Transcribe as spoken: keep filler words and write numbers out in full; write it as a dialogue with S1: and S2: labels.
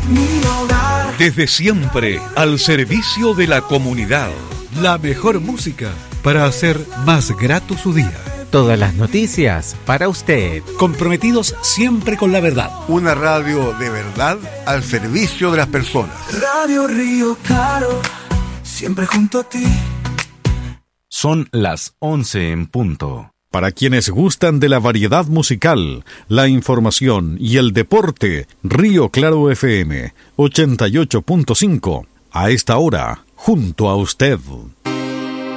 S1: mi hogar.
S2: Desde siempre, al servicio de la comunidad.
S3: La mejor música para hacer más grato su día.
S4: Todas las noticias para usted.
S3: Comprometidos siempre con la verdad.
S5: Una radio de verdad al servicio de las personas.
S1: Radio Río Claro, siempre junto a ti.
S6: Son las once en punto.
S7: Para quienes gustan de la variedad musical, la información y el deporte, Río Claro F M ochenta y ocho punto cinco. A esta hora, junto a usted.